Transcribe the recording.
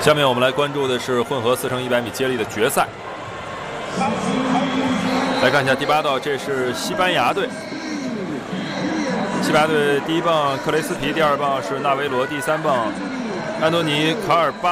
下面我们来关注的是混合4乘100米接力的决赛。来看一下第8道，这是西班牙队。西班牙队第1棒克雷斯皮，第2棒是纳维罗，第3棒安东尼卡尔巴。